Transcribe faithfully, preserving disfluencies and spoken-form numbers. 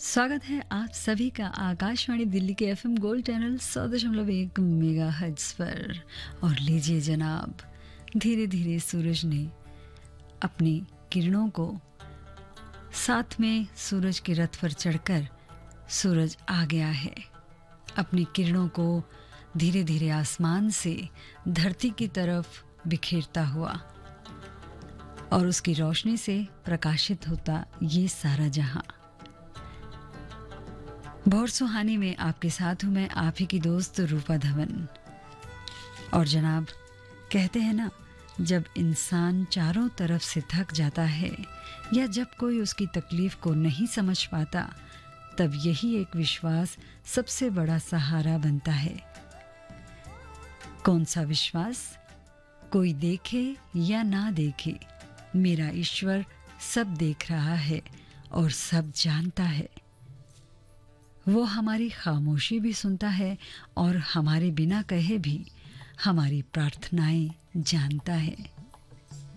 स्वागत है आप सभी का आकाशवाणी दिल्ली के एफएम गोल्ड चैनल सौ दशमलव एक मेगा हर्ट्ज पर। और लीजिए जनाब, धीरे धीरे सूरज ने अपनी किरणों को साथ में सूरज के रथ पर चढ़कर सूरज आ गया है। अपनी किरणों को धीरे धीरे आसमान से धरती की तरफ बिखेरता हुआ और उसकी रोशनी से प्रकाशित होता ये सारा जहां। भोर सुहानी में आपके साथ हूं मैं, आप ही की दोस्त रूपा धवन। और जनाब, कहते हैं ना, जब इंसान चारों तरफ से थक जाता है या जब कोई उसकी तकलीफ को नहीं समझ पाता, तब यही एक विश्वास सबसे बड़ा सहारा बनता है। कौन सा विश्वास? कोई देखे या ना देखे, मेरा ईश्वर सब देख रहा है और सब जानता है। वो हमारी खामोशी भी सुनता है और हमारे बिना कहे भी हमारी प्रार्थनाएं जानता है।